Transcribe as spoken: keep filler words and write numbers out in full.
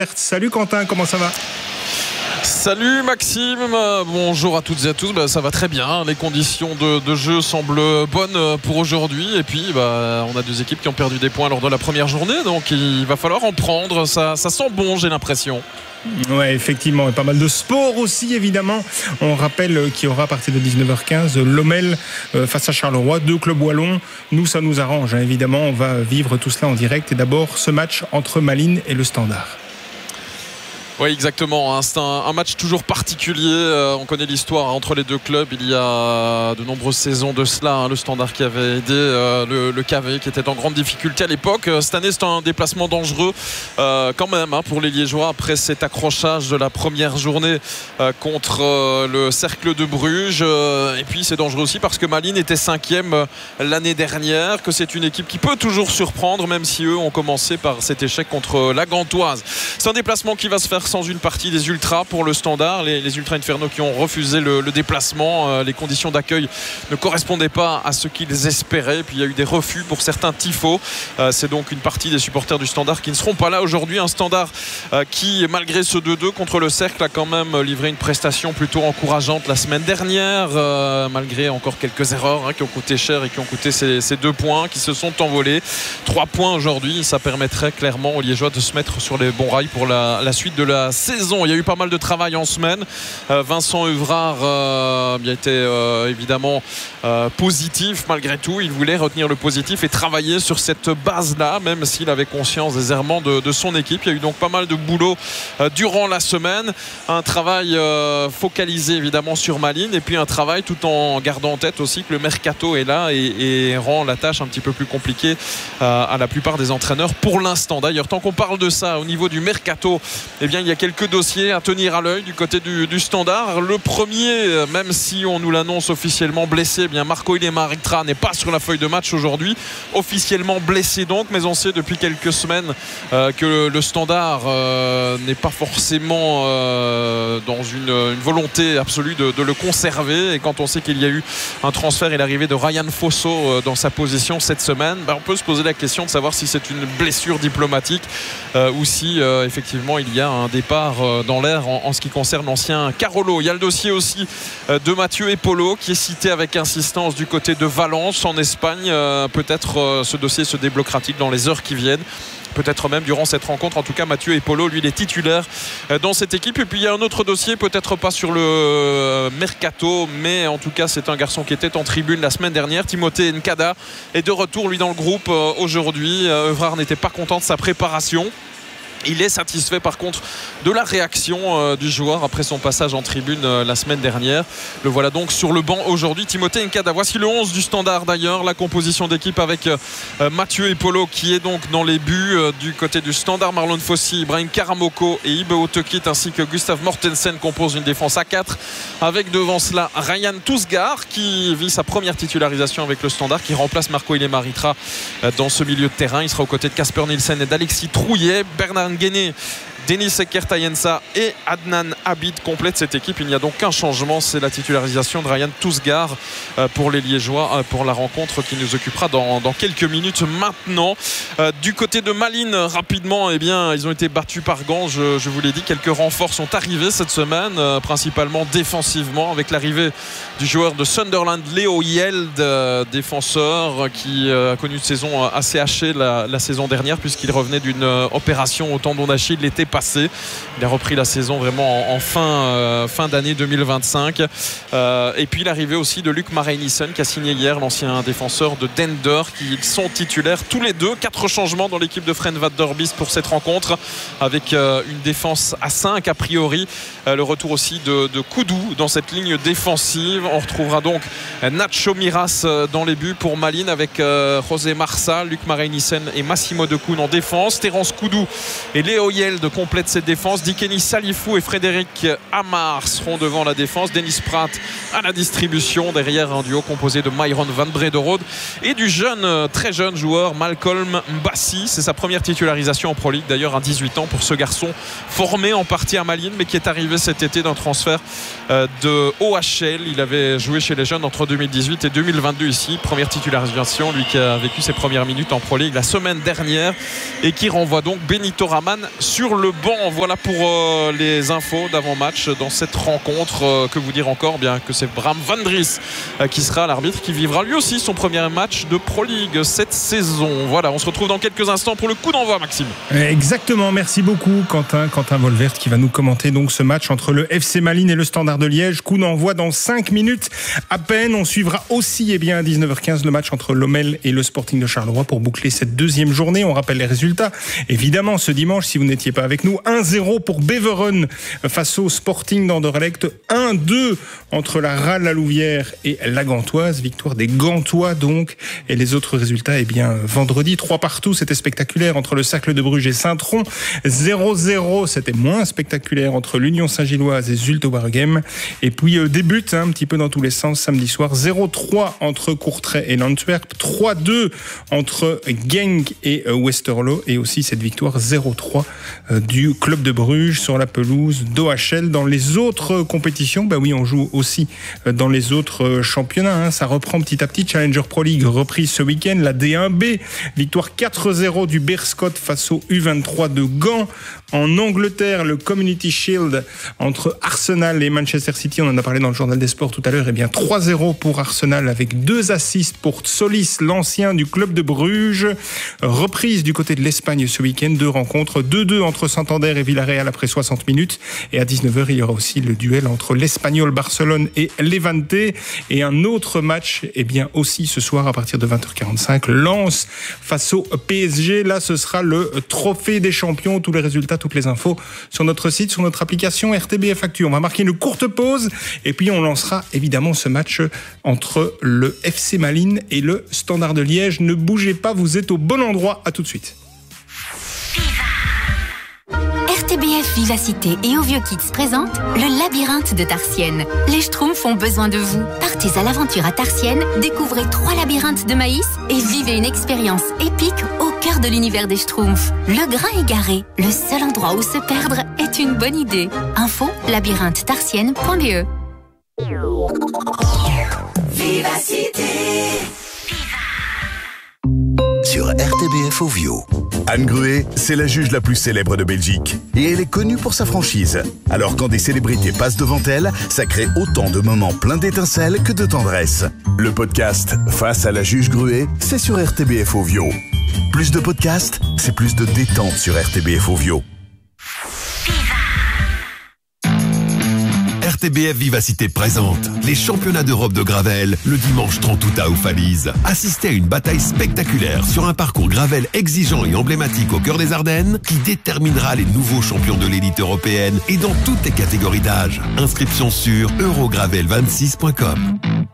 Salut Quentin, comment ça va ? Salut Maxime, bonjour à toutes et à tous. Bah, ça va très bien, les conditions de, de jeu semblent bonnes pour aujourd'hui. Et puis bah, on a deux équipes qui ont perdu des points lors de la première journée, donc il va falloir en prendre. Ça, ça sent bon, j'ai l'impression. Ouais, effectivement, et pas mal de sport aussi évidemment. On rappelle qu'il y aura à partir de dix-neuf heures quinze Lommel face à Charleroi, deux clubs wallons. Nous, ça nous arrange, hein, évidemment. On va vivre tout cela en direct. Et d'abord, ce match entre Malines et le Standard. Oui, exactement. Hein. C'est un, un match toujours particulier. Euh, on connaît l'histoire entre les deux clubs. Il y a de nombreuses saisons de cela. Hein. Le Standard qui avait aidé euh, le, le K V qui était en grande difficulté à l'époque. Euh, cette année, c'est un déplacement dangereux euh, quand même hein, pour les Liégeois après cet accrochage de la première journée euh, contre euh, le Cercle de Bruges. Euh, et puis, c'est dangereux aussi parce que Malines était cinquième euh, l'année dernière. Que c'est une équipe qui peut toujours surprendre, même si eux ont commencé par cet échec contre la Gantoise. C'est un déplacement qui va se faire sans une partie des Ultras pour le Standard, les, les Ultras Inferno qui ont refusé le, le déplacement. Euh, les conditions d'accueil ne correspondaient pas à ce qu'ils espéraient. Puis il y a eu des refus pour certains tifos. Euh, c'est donc une partie des supporters du Standard qui ne seront pas là aujourd'hui. Un Standard euh, qui, malgré ce deux deux contre le Cercle, a quand même livré une prestation plutôt encourageante la semaine dernière, euh, malgré encore quelques erreurs hein, qui ont coûté cher et qui ont coûté ces, ces deux points qui se sont envolés. Trois points aujourd'hui, ça permettrait clairement aux Liégeois de se mettre sur les bons rails pour la, la suite de la saison. Il y a eu pas mal de travail en semaine. Euh, Vincent Evrard euh, a été euh, évidemment euh, positif malgré tout. Il voulait retenir le positif et travailler sur cette base-là, même s'il avait conscience des errements de, de son équipe. Il y a eu donc pas mal de boulot euh, durant la semaine. Un travail euh, focalisé évidemment sur Malines et puis un travail tout en gardant en tête aussi que le mercato est là et, et rend la tâche un petit peu plus compliquée euh, à la plupart des entraîneurs pour l'instant. D'ailleurs, tant qu'on parle de ça au niveau du mercato, eh bien, il y a quelques dossiers à tenir à l'œil du côté du, du Standard. Le premier, même si on nous l'annonce officiellement blessé, eh bien Marco Ilemaritra n'est pas sur la feuille de match aujourd'hui, officiellement blessé donc, mais on sait depuis quelques semaines euh, que le, le Standard euh, n'est pas forcément euh, dans une, une volonté absolue de, de le conserver. Et quand on sait qu'il y a eu un transfert et l'arrivée de Ryan Fosso euh, dans sa position cette semaine, ben, on peut se poser la question de savoir si c'est une blessure diplomatique euh, ou si euh, effectivement il y a un départ dans l'air en, en ce qui concerne l'ancien Carolo. Il y a le dossier aussi de Mathieu Epolo qui est cité avec insistance du côté de Valence en Espagne. Euh, peut-être euh, ce dossier se débloquera-t-il dans les heures qui viennent. Peut-être même durant cette rencontre. En tout cas, Mathieu Epolo, lui, il est titulaire dans cette équipe. Et puis, il y a un autre dossier, peut-être pas sur le mercato, mais en tout cas, c'est un garçon qui était en tribune la semaine dernière. Timothée Nkada est de retour, lui, dans le groupe aujourd'hui. Evrard n'était pas content de sa préparation. Il est satisfait par contre de la réaction euh, du joueur après son passage en tribune euh, la semaine dernière. Le voilà donc sur le banc aujourd'hui, Timothée Nkada. Voici le onze du Standard d'ailleurs, la composition d'équipe avec euh, Mathieu Epolo qui est donc dans les buts euh, du côté du Standard. Marlon Fossi, Ibrahim Karamoko et Ibe Otekit ainsi que Gustav Mortensen composent une défense à quatre avec devant cela Ryan Tousgar qui vit sa première titularisation avec le Standard, qui remplace Marco Ilemaritra euh, dans ce milieu de terrain. Il sera aux côtés de Casper Nielsen et d'Alexis Trouillet. Bernard Nguéné, Denis Ekertayensa et Adnan Abid complètent cette équipe. Il n'y a donc qu'un changement, c'est la titularisation de Ryan Tousgar pour les Liégeois pour la rencontre qui nous occupera dans, dans quelques minutes maintenant. Du côté de Malines, rapidement, eh bien, ils ont été battus par Gand. Je, je vous l'ai dit, quelques renforts sont arrivés cette semaine, principalement défensivement, avec l'arrivée du joueur de Sunderland, Léo Yeld, défenseur qui a connu une saison assez hachée la, la saison dernière puisqu'il revenait d'une opération au tendon d'Achille l'été passé. Il a repris la saison vraiment en, en fin, euh, fin d'année deux mille vingt-cinq. Euh, et puis l'arrivée aussi de Luc Marais-Nissen qui a signé hier, l'ancien défenseur de Dender, qui sont titulaires tous les deux. Quatre changements dans l'équipe de Fren Vadderbist pour cette rencontre, avec euh, une défense à cinq a priori. Euh, le retour aussi de, de Koudou dans cette ligne défensive. On retrouvera donc Nacho Miras dans les buts pour Malines avec euh, José Marsa, Luc Marais-Nissen et Massimo Decoune en défense. Terence Koudou et Léo Yeld complètent cette défense. Dikeni Salifou et Frédéric Amar seront devant la défense. Denis Pratt à la distribution. Derrière, un duo composé de Myron Van Brederode et du jeune, très jeune joueur Malcolm Mbassi. C'est sa première titularisation en Pro League d'ailleurs à dix-huit ans pour ce garçon formé en partie à Malines mais qui est arrivé cet été d'un transfert de O H L. Il avait joué chez les jeunes entre deux mille dix-huit et deux mille vingt-deux ici. Première titularisation, lui qui a vécu ses premières minutes en Pro League la semaine dernière et qui renvoie donc Benito Raman sur le le banc. Voilà pour euh, les infos d'avant-match dans cette rencontre. Euh, que vous dire encore, bien que c'est Bram van Dries euh, qui sera l'arbitre, qui vivra lui aussi son premier match de Pro League cette saison. Voilà, on se retrouve dans quelques instants pour le coup d'envoi, Maxime. Exactement, merci beaucoup Quentin, Quentin Volvert qui va nous commenter donc ce match entre le F C Malines et le Standard de Liège. Coup d'envoi dans cinq minutes à peine. On suivra aussi eh bien, à dix-neuf heures quinze le match entre l'Omel et le Sporting de Charleroi pour boucler cette deuxième journée. On rappelle les résultats. Évidemment, ce dimanche, si vous n'étiez pas avec nous, un zéro pour Beveren face au Sporting d'Anderlecht. un deux entre la R A L La Louvière et la Gantoise. Victoire des Gantois donc. Et les autres résultats, eh bien, vendredi, trois partout. C'était spectaculaire entre le Cercle de Bruges et Saint-Tron. zéro zéro, c'était moins spectaculaire entre l'Union Saint-Gilloise et Zulte Waregem. Et puis, euh, des buts, hein, un petit peu dans tous les sens samedi soir. zéro trois entre Courtrai et l'Antwerp. trois deux entre Genk et euh, Westerlo. Et aussi cette victoire zéro trois euh, du Club de Bruges sur la pelouse d'O H L. Dans les autres compétitions, bah oui, on joue aussi euh, dans les autres euh, championnats. Hein. Ça reprend petit à petit. Challenger Pro League reprise ce week-end. La D un B, victoire quatre zéro du Berscott face au U vingt-trois de Gand. En Angleterre, le Community Shield entre Arsenal et Manchester City, on en a parlé dans le journal des sports tout à l'heure, et bien trois zéro pour Arsenal avec deux assists pour Solis, l'ancien du Club de Bruges. Reprise du côté de l'Espagne ce week-end, deux rencontres, deux deux entre Santander et Villarreal après soixante minutes. Et à dix-neuf heures, il y aura aussi le duel entre l'Espagnol Barcelone et Levante. Et un autre match, et bien aussi ce soir à partir de vingt heures quarante-cinq, Lens face au P S G. Là, ce sera le trophée des champions. Tous les résultats, toutes les infos sur notre site, sur notre application R T B F Actu. On va marquer une courte pause et puis on lancera évidemment ce match entre le F C Malines et le Standard de Liège. Ne bougez pas, vous êtes au bon endroit. À tout de suite. R T B F Vivacité et Ovio Kids présente le labyrinthe de Tarsienne. Les Schtroumpfs ont besoin de vous. Partez à l'aventure à Tarsienne, découvrez trois labyrinthes de maïs et vivez une expérience épique au cœur de l'univers des Schtroumpfs. Le grain égaré, le seul endroit où se perdre est une bonne idée. Info labyrinthe tarsienne point b e. Vivacité. Sur R T B F Ovio. Anne Gruet, c'est la juge la plus célèbre de Belgique. Et elle est connue pour sa franchise. Alors quand des célébrités passent devant elle, ça crée autant de moments pleins d'étincelles que de tendresse. Le podcast Face à la juge Gruet, c'est sur R T B F Ovio. Plus de podcasts, c'est plus de détente sur R T B F Ovio. R T B F Vivacité présente les championnats d'Europe de Gravel le dimanche trente août à Aufalise. Assistez à une bataille spectaculaire sur un parcours Gravel exigeant et emblématique au cœur des Ardennes qui déterminera les nouveaux champions de l'élite européenne et dans toutes les catégories d'âge. Inscription sur eurogravel vingt-six point com.